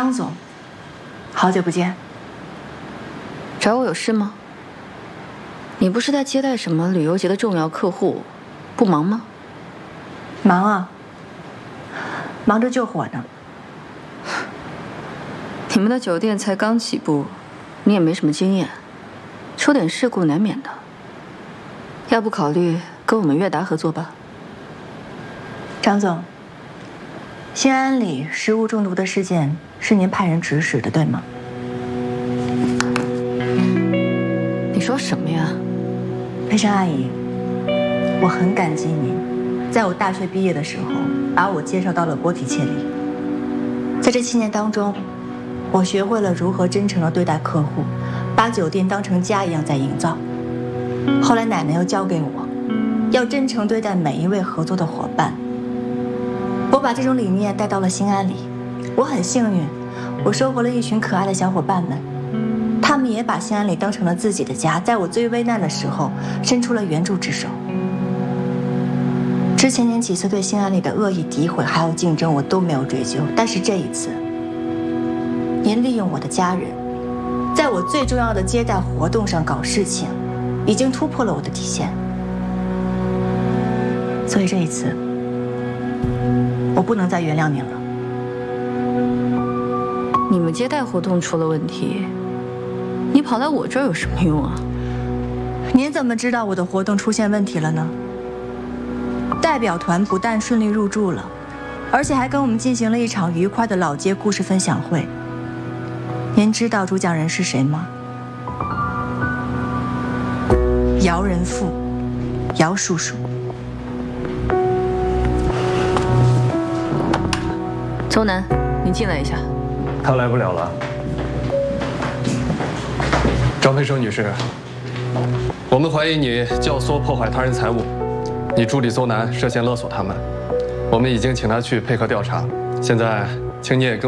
张总，好久不见。 找我有事吗？你不是在接待什么旅游节的重要客户，不忙吗？ 忙啊，忙着救火呢。 你们的酒店才刚起步，你也没什么经验，出点事故难免的。要不考虑跟我们悦达合作吧？ 张总，兴安里食物中毒的事件是您派人指使的，对吗？ 你说什么呀？ 佩珊阿姨，我很感激您，在我大学毕业的时候把我介绍到了波提切利。在这7年当中，我学会了如何真诚地对待客户，把酒店当成家一样在营造。后来奶奶又教给我，要真诚对待每一位合作的伙伴。我把这种理念带到了兴安里，我很幸运，我收获了一群可爱的小伙伴们，他们也把兴安里当成了自己的家，在我最危难的时候伸出了援助之手。之前您几次对兴安里的恶意诋毁还有竞争，我都没有追究，但是这一次，您利用我的家人，在我最重要的接待活动上搞事情，已经突破了我的底线。所以这一次，我不能再原谅您了。 你们接待活动出了问题，你跑来我这儿有什么用啊？ 您怎么知道我的活动出现问题了呢？代表团不但顺利入住了，而且还跟我们进行了一场愉快的老街故事分享会。您知道主讲人是谁吗？姚仁富，姚叔叔。 周南，你进来一下。 他来不了了。张培生女士，我们怀疑你教唆破坏他人财物，你助理邹南涉嫌勒索他们，我们已经请他去配合调查。现在，请你也跟